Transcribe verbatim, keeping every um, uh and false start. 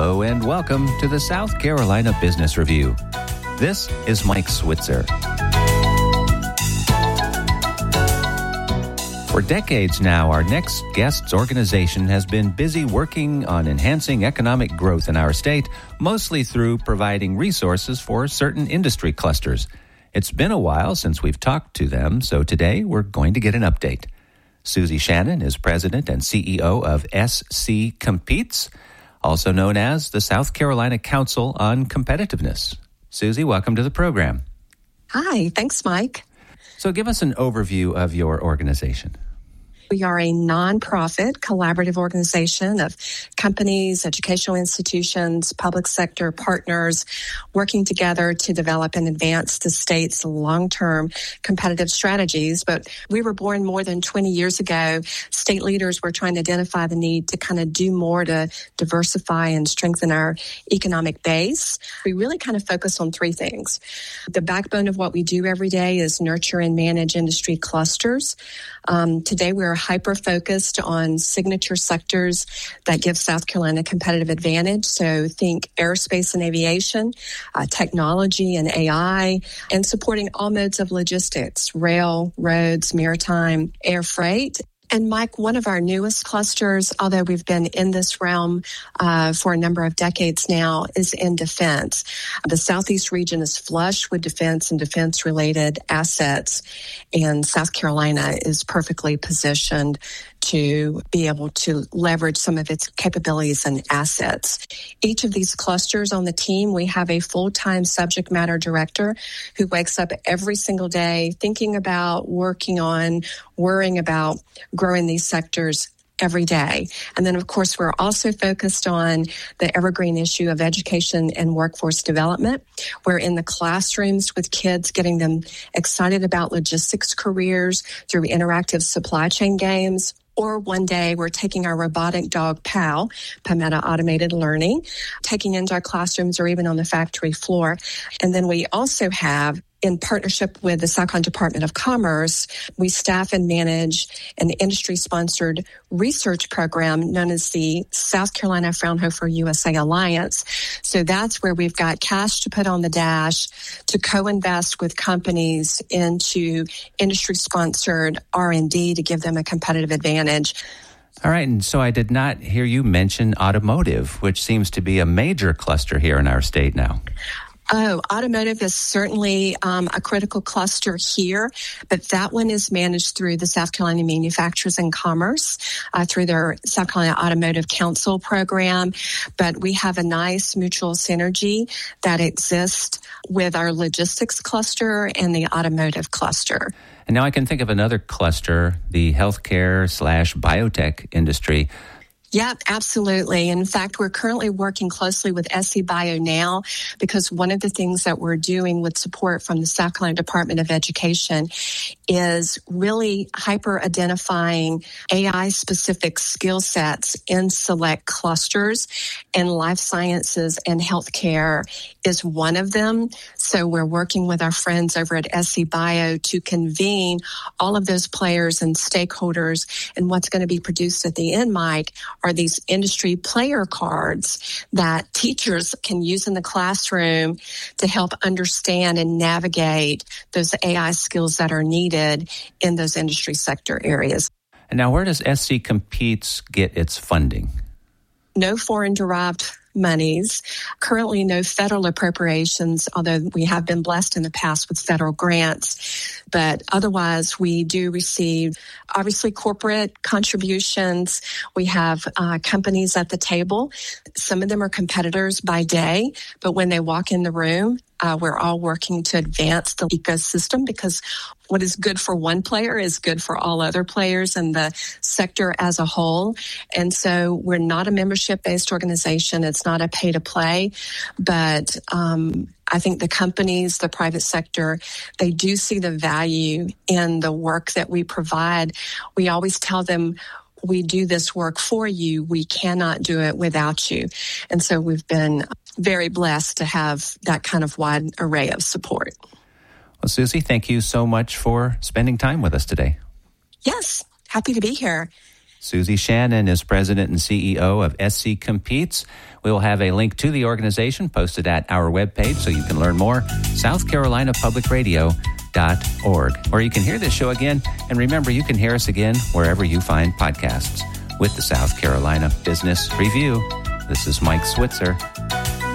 Hello and welcome to the South Carolina Business Review. This is Mike Switzer. For decades now, our next guest's organization has been busy working on enhancing economic growth in our state, mostly through providing resources for certain industry clusters. It's been a while since we've talked to them, so today we're going to get an update. Susie Shannon is president and C E O of S C Competes, also known as the South Carolina Council on Competitiveness. Susie, welcome to the program. Hi, thanks, Mike. So give us an overview of your organization. We are a nonprofit collaborative organization of companies, educational institutions, public sector partners working together to develop and advance the state's long-term competitive strategies. But we were born more than twenty years ago. State leaders were trying to identify the need to kind of do more to diversify and strengthen our economic base. We really kind of focus on three things. The backbone of what we do every day is nurture and manage industry clusters. Um, today, we're hyper-focused on signature sectors that give South Carolina a competitive advantage. So think aerospace and aviation, uh, technology and A I, and supporting all modes of logistics, rail, roads, maritime, air freight. And Mike, one of our newest clusters, although we've been in this realm uh, for a number of decades now, is in defense. The Southeast region is flush with defense and defense-related assets, and South Carolina is perfectly positioned to be able to leverage some of its capabilities and assets. Each of these clusters on the team, we have a full-time subject matter director who wakes up every single day thinking about, working on, worrying about growing these sectors every day. And then, of course, we're also focused on the evergreen issue of education and workforce development. We're in the classrooms with kids, getting them excited about logistics careers through interactive supply chain games. Or one day we're taking our robotic dog, Pal, Palmetto Automated Learning, taking into our classrooms or even on the factory floor. And then we also have, in partnership with the South Carolina Department of Commerce, we staff and manage an industry-sponsored research program known as the South Carolina Fraunhofer U S A Alliance. So that's where we've got cash to put on the dash to co-invest with companies into industry-sponsored R and D to give them a competitive advantage. All right, and so I did not hear you mention automotive, which seems to be a major cluster here in our state now. Oh, automotive is certainly um, a critical cluster here, but that one is managed through the South Carolina Manufacturers and Commerce, uh, through their South Carolina Automotive Council program. But we have a nice mutual synergy that exists with our logistics cluster and the automotive cluster. And now I can think of another cluster, the healthcare slash biotech industry. Yeah, absolutely. In fact, we're currently working closely with S C Bio now because one of the things that we're doing with support from the South Carolina Department of Education is really hyper-identifying A I-specific skill sets in select clusters, and life sciences and healthcare is one of them. So we're working with our friends over at S C Bio to convene all of those players and stakeholders, and what's going to be produced at the end, Mike, are these industry player cards that teachers can use in the classroom to help understand and navigate those A I skills that are needed in those industry sector areas. And now where does S C Competes get its funding? No foreign-derived monies. Currently, no federal appropriations, although we have been blessed in the past with federal grants. But otherwise, we do receive, obviously, corporate contributions. We have uh, companies at the table. Some of them are competitors by day, but when they walk in the room, uh, we're all working to advance the ecosystem, because what is good for one player is good for all other players in the sector as a whole. And so we're not a membership-based organization. It's not a pay-to-play, but um, I think the companies, the private sector, they do see the value in the work that we provide. We always tell them, we do this work for you. We cannot do it without you. And so we've been very blessed to have that kind of wide array of support. Well, Susie, thank you so much for spending time with us today. Yes, happy to be here. Susie Shannon is president and C E O of S C Competes. We will have a link to the organization posted at our webpage so you can learn more, south carolina public radio dot org. Or you can hear this show again. And remember, you can hear us again wherever you find podcasts. With the South Carolina Business Review, this is Mike Switzer.